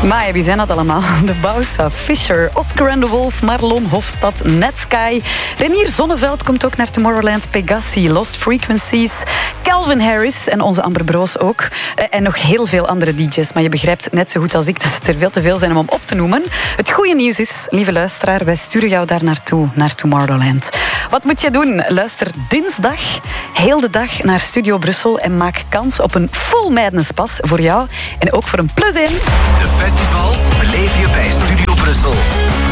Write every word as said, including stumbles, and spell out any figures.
Maar wie zijn dat allemaal? De Bausa, Fisher, Oscar and the Wolf, Marlon Hofstad, Netsky. Renier Zonneveld komt ook naar Tomorrowland. Pegassi, Lost Frequencies, Calvin Harris en onze Amber Broos ook. En nog heel veel andere D J's. Maar je begrijpt net zo goed als ik dat het er veel te veel zijn om op te noemen. Het goede nieuws is, lieve luisteraar, wij sturen jou daar naartoe, naar Tomorrowland. Wat moet je doen? Luister dinsdag heel de dag naar Studio Brussel en maak kans op een full Madness pas voor jou en ook voor een plus één. De festivals beleef je bij Studio Brussel.